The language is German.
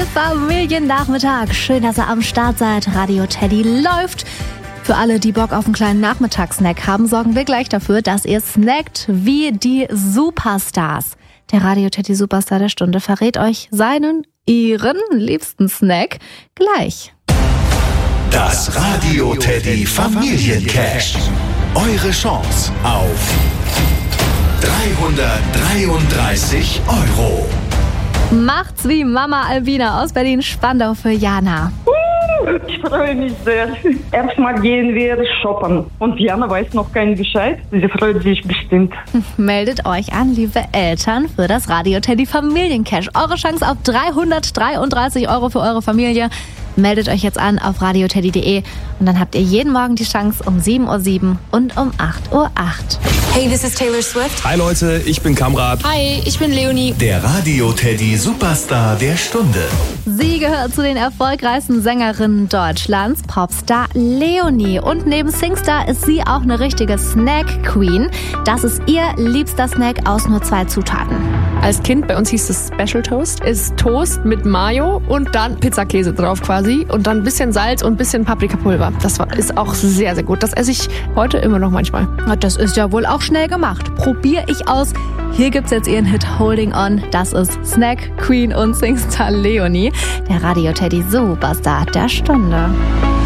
Familiennachmittag. Schön, dass ihr am Start seid. Radio Teddy läuft. Für alle, die Bock auf einen kleinen Nachmittagssnack haben, sorgen wir gleich dafür, dass ihr snackt wie die Superstars. Der Radio Teddy Superstar der Stunde verrät euch ihren liebsten Snack gleich. Das Radio Teddy Familiencash. Eure Chance auf 333 €. Macht's wie Mama Albina aus Berlin-Spandau für Jana. Ich freue mich sehr. Erstmal gehen wir shoppen. Und Jana weiß noch keinen Bescheid. Sie freut sich bestimmt. Meldet euch an, liebe Eltern, für das Radio Teddy Familiencash. Eure Chance auf 333 € für eure Familie. Meldet euch jetzt an auf radioteddy.de und dann habt ihr jeden Morgen die Chance um 7:07 Uhr und um 8:08 Uhr. Hey, this is Taylor Swift. Hi Leute, ich bin Kamrat. Hi, ich bin Leonie. Der Radio Teddy Superstar der Stunde. Sie gehört zu den erfolgreichsten Sängerinnen Deutschlands, Popstar Leonie. Und neben Singstar ist sie auch eine richtige Snack-Queen. Das ist ihr liebster Snack aus nur 2 Zutaten. Als Kind, bei uns hieß es Special Toast, ist Toast mit Mayo und dann Pizzakäse drauf quasi und dann ein bisschen Salz und ein bisschen Paprikapulver. Ist auch sehr, sehr gut. Das esse ich heute immer noch manchmal. Das ist ja wohl auch schnell gemacht. Probiere ich aus. Hier gibt's jetzt ihren Hit Holding On. Das ist Snack Queen und Singstar Leonie, der Radio Teddy Superstar der Stunde.